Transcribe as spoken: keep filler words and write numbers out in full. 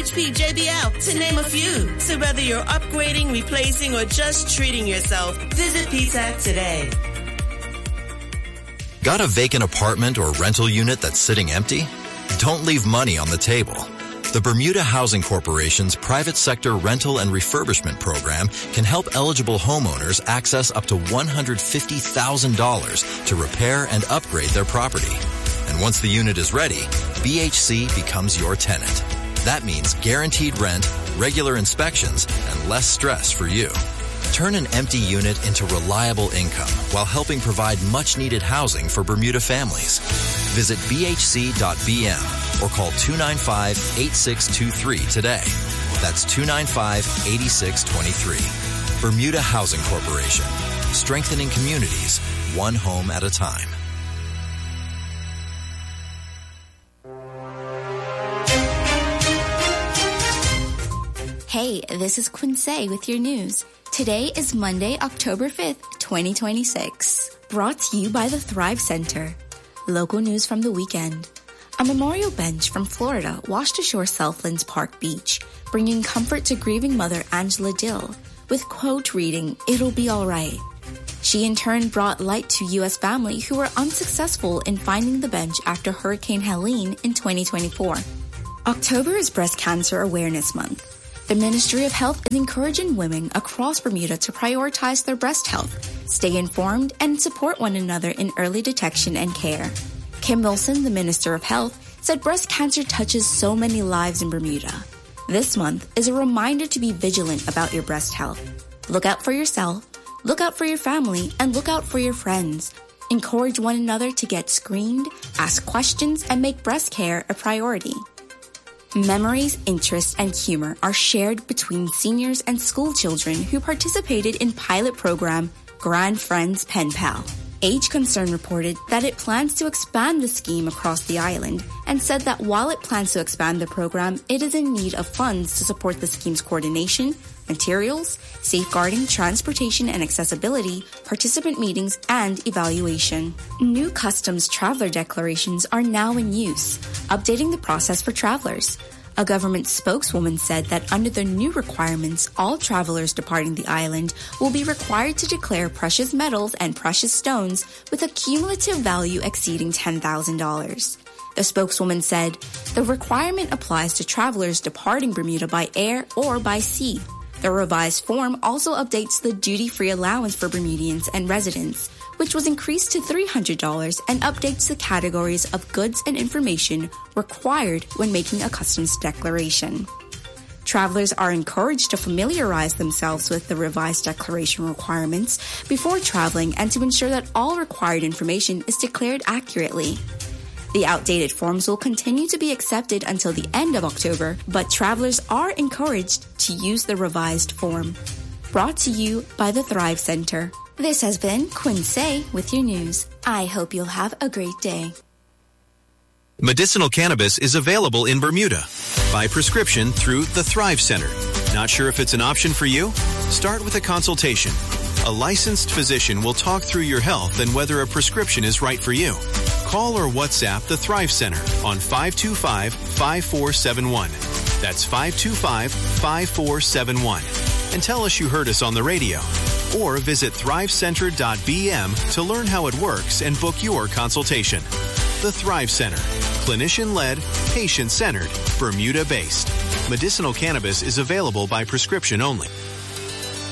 H P, J B L, to name a few. So whether you're upgrading, replacing, or just treating yourself, visit P T A C today. Got a vacant apartment or rental unit that's sitting empty? Don't leave money on the table. The Bermuda Housing Corporation's private sector rental and refurbishment program can help eligible homeowners access up to one hundred fifty thousand dollars to repair and upgrade their property. And once the unit is ready, B H C becomes your tenant. That means guaranteed rent, regular inspections, and less stress for you. Turn an empty unit into reliable income while helping provide much-needed housing for Bermuda families. Visit b h c dot b m or call two nine five, eight six two three today. That's two nine five, eight six two three. Bermuda Housing Corporation. Strengthening communities, one home at a time. Hey, this is Quincy with your news. Today is Monday, October fifth, twenty twenty-six. Brought to you by the Thrive Center. Local news from the weekend. A memorial bench from Florida washed ashore Southlands Park Beach, bringing comfort to grieving mother Angela Dill, with quote reading, "It'll be all right." She in turn brought light to U S families who were unsuccessful in finding the bench after Hurricane Helene in twenty twenty-four. October is Breast Cancer Awareness Month. The Ministry of Health is encouraging women across Bermuda to prioritize their breast health, stay informed, and support one another in early detection and care. Kim Wilson, the Minister of Health, said breast cancer touches so many lives in Bermuda. This month is a reminder to be vigilant about your breast health. Look out for yourself, look out for your family, and look out for your friends. Encourage one another to get screened, ask questions, and make breast care a priority. Memories, interests, and humor are shared between seniors and school children who participated in pilot program Grand Friends Pen Pal. Age Concern reported that it plans to expand the scheme across the island and said that while it plans to expand the program, it is in need of funds to support the scheme's coordination, materials, safeguarding, transportation and accessibility, participant meetings, and evaluation. New customs traveler declarations are now in use, updating the process for travelers. A government spokeswoman said that under the new requirements, all travelers departing the island will be required to declare precious metals and precious stones with a cumulative value exceeding ten thousand dollars. The spokeswoman said, the requirement applies to travelers departing Bermuda by air or by sea. The revised form also updates the duty-free allowance for Bermudians and residents, which was increased to three hundred dollars, and updates the categories of goods and information required when making a customs declaration. Travelers are encouraged to familiarize themselves with the revised declaration requirements before traveling and to ensure that all required information is declared accurately. The outdated forms will continue to be accepted until the end of October, but travelers are encouraged to use the revised form. Brought to you by the Thrive Center. This has been Quincy with your news. I hope you'll have a great day. Medicinal cannabis is available in Bermuda by prescription through the Thrive Center. Not sure if it's an option for you? Start with a consultation. A licensed physician will talk through your health and whether a prescription is right for you. Call or WhatsApp the Thrive Center on five two five, five four seven one. That's five two five, five four seven one. And tell us you heard us on the radio. Or visit thrive center dot b m to learn how it works and book your consultation. The Thrive Center. Clinician-led, patient-centered, Bermuda-based. Medicinal cannabis is available by prescription only.